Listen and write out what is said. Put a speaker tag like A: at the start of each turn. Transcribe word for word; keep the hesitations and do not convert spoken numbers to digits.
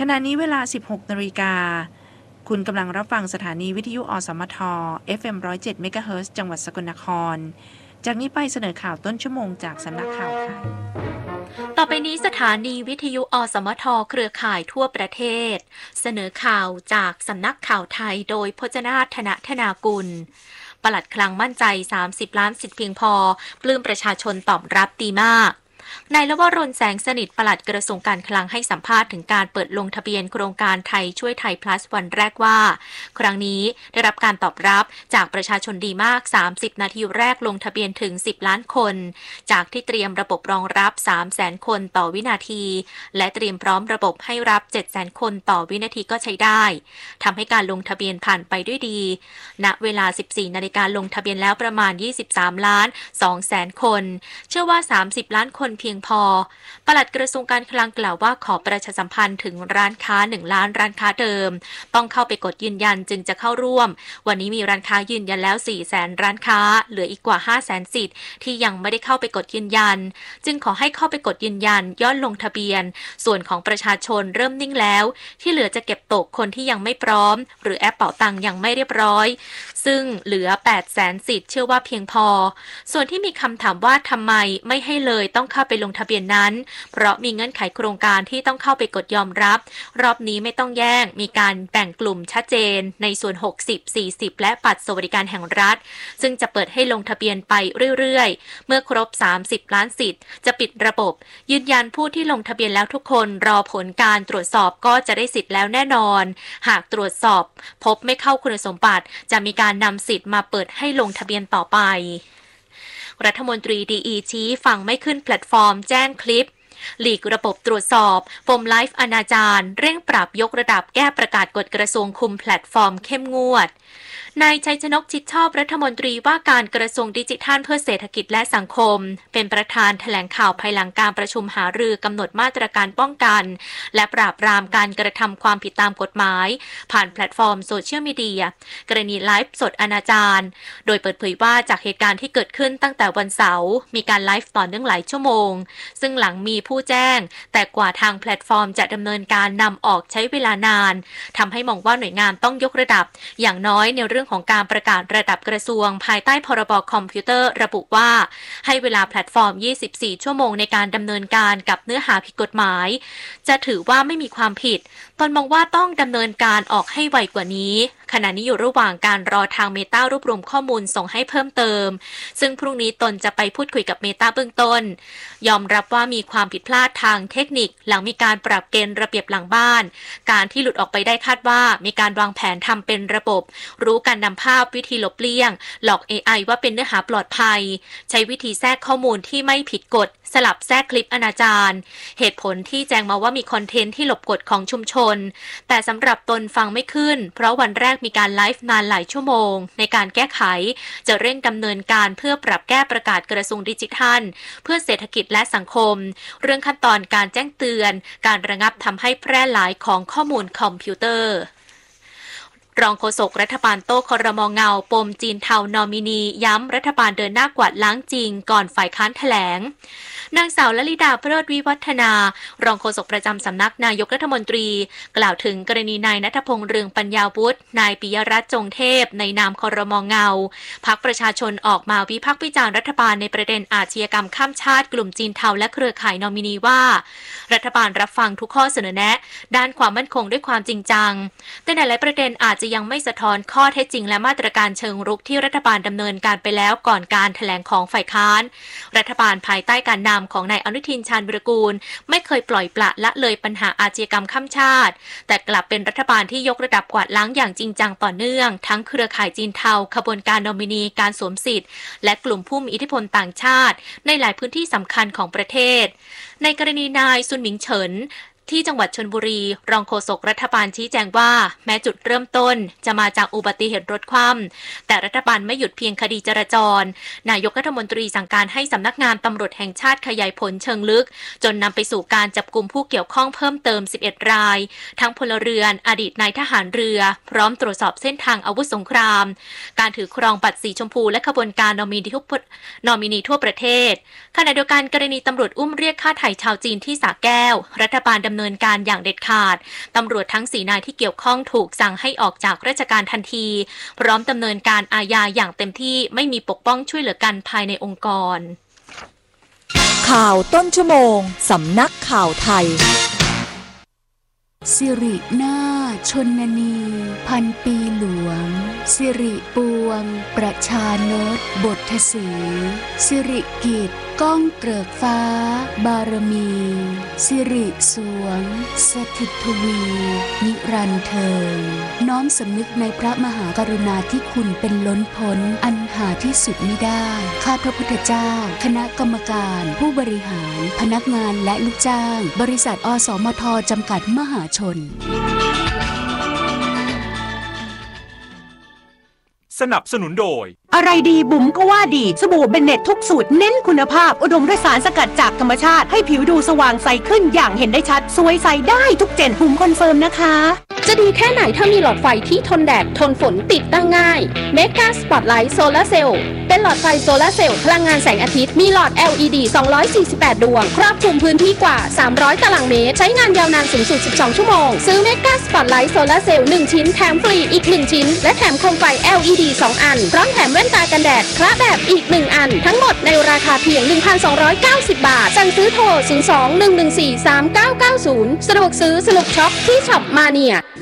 A: ขณะนี้เวลา สิบหกนาฬิกา คุณกำลังรับฟังสถานีวิทยุอสมท เอฟ เอ็ม หนึ่งร้อยเจ็ด เมกะเฮิรตซ์ จังหวัดสกลนครจากนี้ไปเสนอข่าวต้นชั่วโมงจากสำนักข่าวไทย
B: ต่อไปนี้สถานีวิทยุอสมทเครือข่ายทั่วประเทศเสนอข่าวจากสำนักข่าวไทยโดยพจนาถ ธนธนากุลปลัดคลังมั่นใจสามสิบล้านสิทธิ์เพียงพอปลื้มประชาชนตอบรับดีมากนายลวรนแสงสนิทปลัดกระทรวงการคลังให้สัมภาษณ์ถึงการเปิดลงทะเบียนโครงการไทยช่วยไทย plus วันแรกว่าครั้งนี้ได้รับการตอบรับจากประชาชนดีมากสามสิบนาทีแรกลงทะเบียนถึงสิบล้านคนจากที่เตรียมระบบรองรับ สามแสน คนต่อวินาทีและเตรียมพร้อมระบบให้รับ เจ็ดแสน คนต่อวินาทีก็ใช้ได้ทำให้การลงทะเบียนผ่านไปด้วยดีณเวลา สิบสี่นาฬิกาลงทะเบียนแล้วประมาณยี่สิบสามล้านสองแสนคนเชื่อว่าสามสิบล้านคนเพียงพอปลัดกระทรวงการคลังกล่าวว่าขอประชาสัมพันธ์ถึงร้านค้าหนึ่งล้านร้านค้าเดิมต้องเข้าไปกดยืนยันจึงจะเข้าร่วมวันนี้มีร้านค้ายืนยันแล้ว สี่แสน ร้านค้าเหลืออีกกว่า ห้าแสน สิทธิ์ที่ยังไม่ได้เข้าไปกดยืนยันจึงขอให้เข้าไปกดยืนยันย้อนลงทะเบียนส่วนของประชาชนเริ่มนิ่งแล้วที่เหลือจะเก็บตกคนที่ยังไม่พร้อมหรือแอปเป๋าตังยังไม่เรียบร้อยซึ่งเหลือ แปดแสน สิทธิ์เชื่อว่าเพียงพอส่วนที่มีคำถามว่าทำไมไม่ให้เลยต้องเข้าไปลงทะเบียนนั้นเพราะมีเงื่อนไขโครงการที่ต้องเข้าไปกดยอมรับรอบนี้ไม่ต้องแย่งมีการแบ่งกลุ่มชัดเจนในส่วน หกสิบ สี่สิบ และบัตรสวัสดิการแห่งรัฐซึ่งจะเปิดให้ลงทะเบียนไปเรื่อยๆเมื่อครบสามสิบล้านสิทธิ์จะปิดระบบยืนยันผู้ที่ลงทะเบียนแล้วทุกคนรอผลการตรวจสอบก็จะได้สิทธิ์แล้วแน่นอนหากตรวจสอบพบไม่เข้าคุณสมบัติจะมีการนำสิทธิ์มาเปิดให้ลงทะเบียนต่อไปรัฐมนตรีดีอีชี้ฟังไม่ขึ้นแพลตฟอร์มแจ้งคลิปหลีกระบบตรวจสอบปมไลฟ์อนาจารเร่งปรับยกระดับแก้ประกาศกฎกระทรวงคุมแพลตฟอร์มเข้มงวดนายชัยชนกชิดชอบรัฐมนตรีว่าการกระทรวงดิจิทัลเพื่อเศรษฐกิจและสังคมเป็นประธานแถลงข่าวภายหลังการประชุมหารือกำหนดมาตรการป้องกันและปราบปรามการกระทำความผิดตามกฎหมายผ่านแพลตฟอร์มโซเชียลมีเดียกรณีไลฟ์สดอนาจารโดยเปิดเผยว่าจากเหตุการณ์ที่เกิดขึ้นตั้งแต่วันเสาร์มีการไลฟ์ต่อเนื่องหลายชั่วโมงซึ่งหลังมีผู้แจ้งแต่กว่าทางแพลตฟอร์มจะดำเนินการนำออกใช้เวลานานทำให้มองว่าหน่วยงานต้องยกระดับอย่างน้อยในเรื่องของการประกาศระดับกระทรวงภายใต้พรบคอมพิวเตอร์ระบุว่าให้เวลาแพลตฟอร์มยี่สิบสี่ชั่วโมงในการดำเนินการกับเนื้อหาผิดกฎหมายจะถือว่าไม่มีความผิดตนมองว่าต้องดำเนินการออกให้ไวกว่านี้ขณะนี้อยู่ระหว่างการรอทางเมตารวบรวมข้อมูลส่งให้เพิ่มเติมซึ่งพรุ่งนี้ตนจะไปพูดคุยกับเมตาเบื้องต้นยอมรับว่ามีความผิดพลาดทางเทคนิคหลังมีการปรับเกณฑ์ระเบียบหลังบ้านการที่หลุดออกไปได้คาดว่ามีการวางแผนทำเป็นระบบรู้การนำภาพวิธีลบเลี่ยงหลอก เอ ไอ ว่าเป็นเนื้อหาปลอดภัยใช้วิธีแทรกข้อมูลที่ไม่ผิดกฎสลับแทรกคลิปอนาจารเหตุผลที่แจ้งมาว่ามีคอนเทนต์ที่หลบกฎของชุมชนแต่สำหรับตนฟังไม่ขึ้นเพราะวันแรกมีการไลฟ์นานหลายชั่วโมงในการแก้ไขจะเร่งดำเนินการเพื่อปรับแก้ประกาศกระทรวงดิจิทัลเพื่อเศรษฐกิจและสังคมเรื่องขั้นตอนการแจ้งเตือนการระงับทำให้แพร่หลายของข้อมูลคอมพิวเตอร์รองโฆษกรัฐบาลโต้ครม.เงาปมจีนเทานอมินีย้ำรัฐบาลเดินหน้ากวาดล้างจริงก่อนฝ่ายค้านแถลงนางสาวลลิดาเพลิดวิวัฒนารองโฆษกประจำสำนักนายกรัฐมนตรีกล่าวถึงกรณีนายณัฐพงษ์เรืองปัญญาวุฒินายปิยรัตน์จงเทพในนามครม.เงาพรรคประชาชนออกมาวิพากษ์วิจารณ์รัฐบาลในประเด็นอาชญากรรมข้ามชาติกลุ่มจีนเทาและเครือข่ายนอมินีว่ารัฐบาลรับฟังทุกข้อเสนอแนะด้านความมั่นคงด้วยความจริงจังแต่ในหลายประเด็นอาจจะยังไม่สะท้อนข้อเท็จจริงและมาตรการเชิงรุกที่รัฐบาลดำเนินการไปแล้วก่อนการแถลงของฝ่ายค้านรัฐบาลภายใต้การนำของนายอนุทินชาญวิรากูลไม่เคยปล่อยปละละเลยปัญหาอาชญากรรมข้ามชาติแต่กลับเป็นรัฐบาลที่ยกระดับกวาดล้างอย่างจริงจังต่อเนื่องทั้งเครือข่ายจีนเทาขบวนการนอมินีการสวมสิทธิ์และกลุ่มผู้มีอิทธิพลต่างชาติในหลายพื้นที่สำคัญของประเทศในกรณีนายซุนหมิงเฉินที่จังหวัดชลบุรีรองโฆษกรัฐบาลชี้แจงว่าแม้จุดเริ่มต้นจะมาจากอุบัติเหตุรถคว่ำแต่รัฐบาลไม่หยุดเพียงคดีจราจรนายกรัฐมนตรีสั่งการให้สำนักงานตำรวจแห่งชาติขยายผลเชิงลึกจนนำไปสู่การจับกุมผู้เกี่ยวข้องเพิ่มเติมสิบเอ็ดรายทั้งพลเรือนอดีตนายทหารเรือพร้อมตรวจสอบเส้นทางอาวุธสงครามการถือครองบัตรสีชมพูและขบวนการนอมินีทุกนอมินีทั่วประเทศขณะเดียวกันกรณีตำรวจอุ้มเรียกค่าไถ่ชาวจีนที่สระแก้วรัฐบาลดำำเนินการอย่างเด็ดขาดตำรวจทั้งสี่นายที่เกี่ยวข้องถูกสั่งให้ออกจากราชการทันทีพร้อมดำเนินการอาญาอย่างเต็มที่ไม่มีปกป้องช่วยเหลือกันภายในองค์กร
C: ข่าวต้นชั่วโมงสำนักข่าวไทย
D: สิรินาถชนนีพันปีหลวงสิริปวงประชานตบทสีสิริกิจก้องเกริกฟ้าบารมีสิริสวงสถิตทวีนิรันดร์เทิงน้อมสำนึกในพระมหากรุณาธิคุณเป็นล้นพ้นอันหาที่สุดมิได้ข้าพระพุทธเจ้าคณะกรรมการผู้บริหารพนักงานและลูกจ้างบริษัทอสมทจำกัดมหาชน
E: สนับสนุนโดย
F: อะไรดีบุ๋มก็ว่าดีสบู่เบนเน็ตทุกสูตรเน้นคุณภาพอุดมด้วยสารสกัดจากธรรมชาติให้ผิวดูสว่างใสขึ้นอย่างเห็นได้ชัดสวยใสได้ทุกเจนบุ๋มคอนเฟิร์มนะคะ
G: จะดีแค่ไหนถ้ามีหลอดไฟที่ทนแดดทนฝนติดตั้งง่าย Mega Spotlight Solar Cell เป็นหลอดไฟโซลาร์เซลล์พลังงานแสงอาทิตย์มีหลอด แอล อี ดี สองร้อยสี่สิบแปด ดวงครอบคลุมพื้นที่กว่าสามร้อยตารางเมตรใช้งานยาวนานสูงสุดสิบสองชั่วโมงซื้อ Mega Spotlight Solar Cell หนึ่งชิ้นแถมฟรีอีกหนึ่งชิ้นและแถมโคมไฟ แอล อี ดี สองอันพร้อมแถมแว่นตากันแดดคละแบบอีกหนึ่งอันทั้งหมดในราคาเพียง หนึ่งพันสองร้อยเก้าสิบ บาทสั่งซื้อโทรศูนย์ สอง หนึ่ง หนึ่ง สี่ สาม เก้า เก้า ศูนย์สะดวกซื้อสนุกช็อปที่ช็อปมาเนีย